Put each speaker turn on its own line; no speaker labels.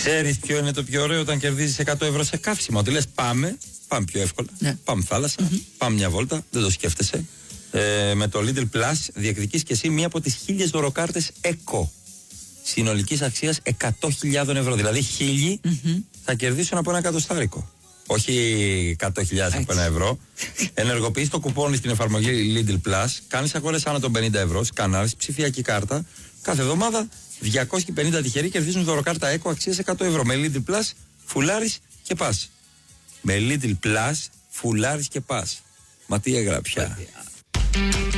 Ξέρεις ποιο είναι το πιο ωραίο όταν κερδίζεις 100 ευρώ σε καύσιμα? Ότι λες πάμε πιο εύκολα. Ναι. Πάμε θάλασσα, πάμε μια βόλτα, δεν το σκέφτεσαι. Με το Lidl Plus διεκδικείς και εσύ μία από τις 1000 δωροκάρτες ΕΚΟ συνολικής αξίας 100.000 ευρώ. Δηλαδή 1000 θα κερδίσουν από ένα εκατοστάρικο. Όχι 100.000 από ένα ευρώ. Ενεργοποιείς το κουπόνι στην εφαρμογή Lidl Plus, κάνεις αγορές άνω των 50 ευρώ, σκανάρεις ψηφιακή κάρτα. Κάθε εβδομάδα 250 τυχεροί κερδίζουν δωροκάρτα ΕΚΟ αξίας 100 ευρώ. Με Lidl Plus φουλάρεις και πας. Με Lidl Plus φουλάρεις και πας. Μα τι έγραψα.